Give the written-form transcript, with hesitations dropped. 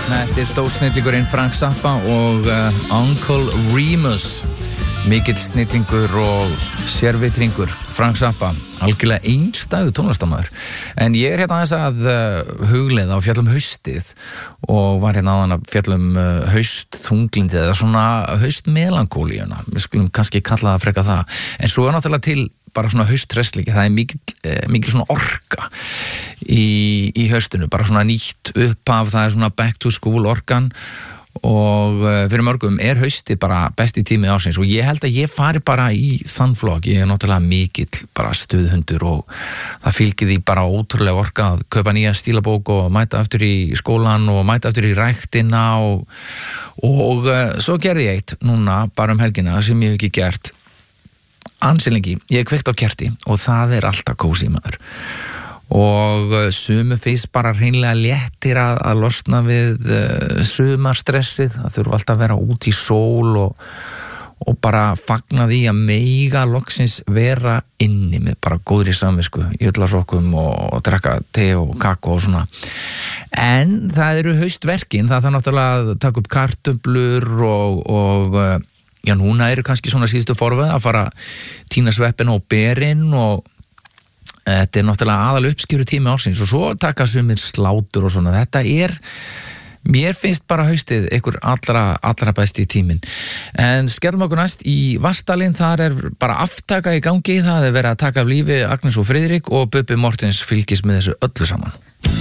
Þetta stórsnillingurinn Frank Zappa og Uncle Remus. Mikill snillingur og sérvitringur Frank Zappa, algjörlega einstæður tónlistarmaður. En ég hérna aðeins að hugleiða á fjallum haustið og var hérna aðan að fjallum haustþunglindið eða svona haustmelankólíuna. Við skulum kannski kalla það frekar það. En svo náttúrulega til bara svona haustresslíki, það mikil svona orka í haustinu, bara svona nýtt upphaf, það svona back to school orkan og fyrir mörgum hausti bara besti tími ársins og ég held að ég fari bara í þann flokk. Ég náttúrulega mikill bara stuðhundur og það fylgir því bara ótrúlega orka að kaupa nýja stílabók og mæta aftur í skólan og mæta aftur í ræktina og svo gerði ég eitt núna bara helgina sem ég hef ekki gert ansi lengi. Ég kveikt á kerti og það alltaf kósí maður og sumu finnst bara hreinlega léttir að losna við sumarstressið, það þurfa alltaf að vera út í sól og bara fagna því að mega loksins vera inni með bara góðri samvisku í ullasokkum og drekka te og kakó og svona. En það eru haustverkin, það þarf náttúrulega að taka upp kartöflur og já, núna eru kannski svona síðustu forveð að fara tína sveppina og berin og þetta náttúrulega aðal uppskjöru tími ársins og svo taka sumir slátur og svona. Þetta mér finnst bara haustið einhver allra besti tíminn. En skellum okkur næst í Vatnsdalinn, þar bara aftaka í gangi, það verið að taka af lífi Agnes og Friðrik og Bubbi Mortens fylgist með þessu öllu saman.